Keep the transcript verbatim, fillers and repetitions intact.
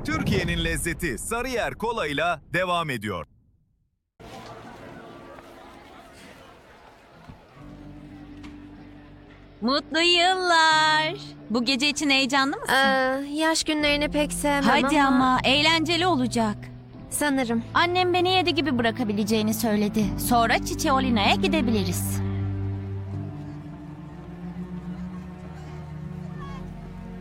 Türkiye'nin lezzeti Sarıyer Kola'yla devam ediyor. Mutlu yıllar. Bu gece için heyecanlı mısın? Ee, yaş günlerini pek sevmem Hadi ama... ama eğlenceli olacak. Sanırım. Annem beni yedi gibi bırakabileceğini söyledi. Sonra Çiçeolina'ya gidebiliriz.